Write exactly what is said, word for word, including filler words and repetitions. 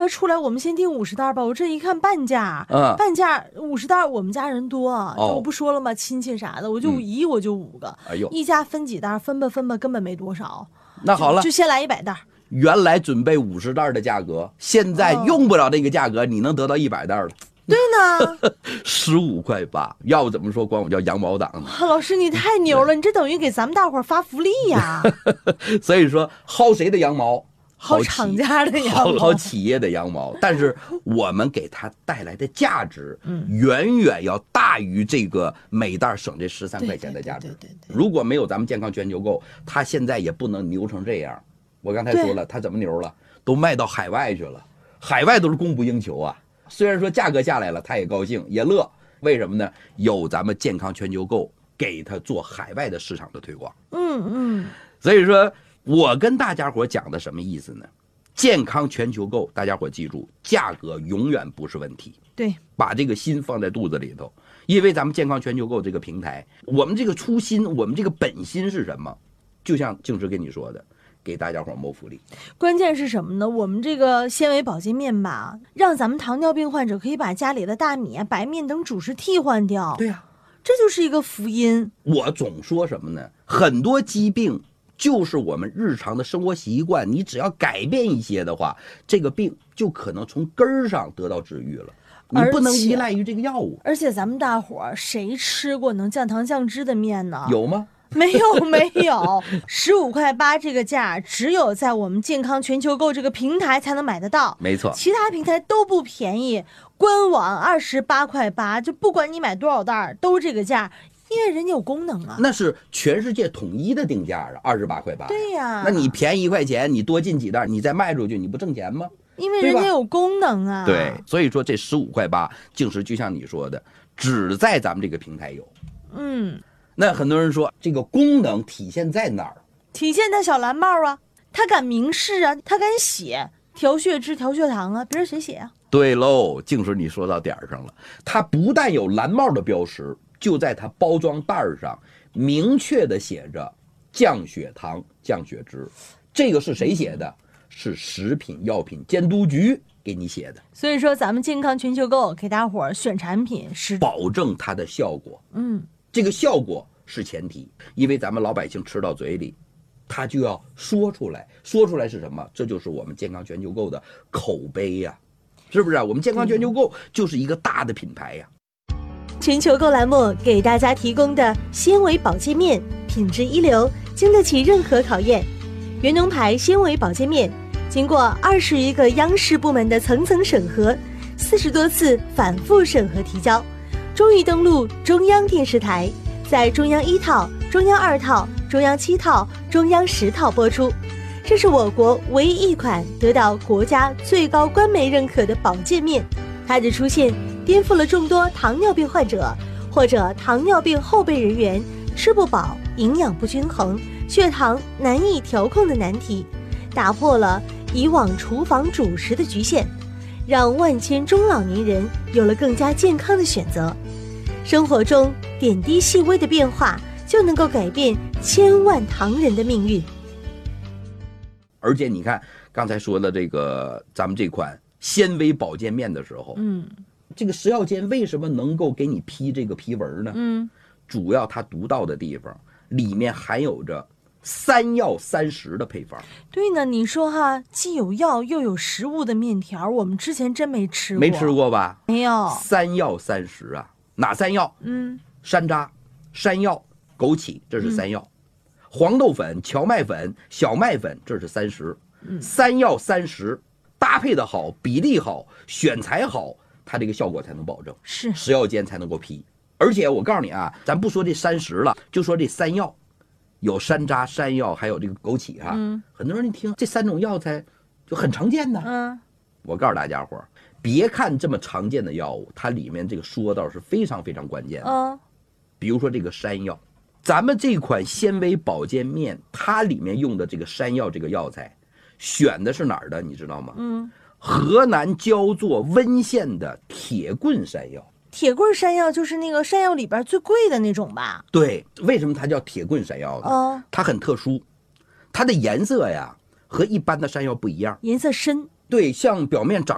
出来，我们先订五十袋吧。我这一看半价， 嗯， 半价五十袋，我们家人多， 哦、 我不说了吗？亲戚啥的，我就一、嗯、我就五个， 哎呦， 一家分几袋，分吧分吧，根本没多少。 那好了， 就, 就先来一百袋。 原来准备五十袋的价格，现在用不了这个价格，哦、你能得到一百袋了。 对呢， 十五块八，要不怎么说管我叫羊毛党呢？ 老师你太牛了，你这等于给咱们大伙儿发福利呀！ 所以说，薅谁的羊毛？ 薅厂家的羊毛， 薅企业的羊毛。但是我们给它带来的价值，嗯，远远要大于这个每袋省这十三块钱的价值。 对对对对对， 如果没有咱们健康全球购，它现在也不能牛成这样。我刚才说了，它怎么牛了？都卖到海外去了，海外都是供不应求啊。虽然说价格下来了，他也高兴也乐，为什么呢？有咱们健康全球购给他做海外的市场的推广。 嗯嗯。 所以说我跟大家伙讲的什么意思呢？健康全球购，大家伙记住，价格永远不是问题。 对， 把这个心放在肚子里头，因为咱们健康全球购这个平台，我们这个初心，我们这个本心是什么？就像静时跟你说的。给大家伙谋福利， 关键是什么呢？我们这个纤维保健面吧，让咱们糖尿病患者可以把家里的大米啊、白面等主食替换掉。 对呀、啊， 这就是一个福音。 我总说什么呢？很多疾病就是我们日常的生活习惯，你只要改变一些的话，这个病就可能从根儿上得到治愈了。你不能依赖于这个药物。 而且咱们大伙儿谁吃过能降糖降脂的面呢？ 有吗？ 没有没有，十五块八这个价，只有在我们健康全球购这个平台才能买得到。 没错， 其他平台都不便宜。官网二十八块八，就不管你买多少袋都这个价，因为人家有功能啊。 那是全世界统一的定价啊，二十八块八。 对呀、啊， 那你便宜一块钱，你多进几袋，你再卖出去，你不挣钱吗？ 因为人家有功能啊。 对，所以说这十五块八，静时就像你说的，只在咱们这个平台有。 嗯。 那很多人说这个功能体现在哪儿？ 体现在小蓝帽啊，他敢明示啊，他敢写调血脂、调血糖啊，别人谁写啊？ 对喽，静时你说到点上了，它不但有蓝帽的标识，就在它包装袋上明确的写着降血糖、降血脂。这个是谁写的？是食品药品监督局给你写的。 所以说咱们健康全球购给大伙儿选产品是保证它的效果。 嗯。 这个效果是前提，因为咱们老百姓吃到嘴里，他就要说出来，说出来是什么？这就是我们健康全球购的口碑呀、啊，是不是啊？我们健康全球购就是一个大的品牌呀、啊。 全球购栏目给大家提供的纤维保健面，品质一流，经得起任何考验。原农牌纤维保健面，经过二十余个央视部门的层层审核，四十多次反复审核提交。终于登陆中央电视台，在中央一套、中央二套、中央七套、中央十套播出。这是我国唯一一款得到国家最高官媒认可的保健面。它的出现颠覆了众多糖尿病患者或者糖尿病后备人员吃不饱、营养不均衡、血糖难以调控的难题，打破了以往厨房主食的局限，让万千中老年人有了更加健康的选择。生活中点滴细微的变化，就能够改变千万唐人的命运。 而且你看刚才说的这个咱们这款纤维保健面的时候， 嗯， 这个食药监为什么能够给你批这个批文呢？ 嗯， 主要它独到的地方里面含有着三药三食的配方。 对呢，你说哈，既有药又有食物的面条，我们之前真没吃过。 没吃过吧？ 没有。 三药三食啊，哪三药？ 嗯， 山楂、山药、枸杞，这是三药。嗯、黄豆粉、荞麦粉、小麦粉，这是三食。 嗯， 三药三食搭配的好，比例好，选材好，它这个效果才能保证。 是食药监才能够批。而且我告诉你啊，咱不说这三食了，就说这三药。有山楂、山药，还有这个枸杞哈、啊。 嗯， 很多人一听这三种药材就很常见的。 嗯， 我告诉大家伙，别看这么常见的药物，它里面这个说道是非常非常关键的。 嗯， 比如说这个山药，咱们这款纤维保健面，它里面用的这个山药这个药材，选的是哪儿的？你知道吗？ 嗯， 河南焦作温县的铁棍山药。 铁棍山药就是那个山药里边最贵的那种吧？ 对，为什么它叫铁棍山药呢？ 哦， 它很特殊，它的颜色呀和一般的山药不一样， 颜色深。 对，像表面长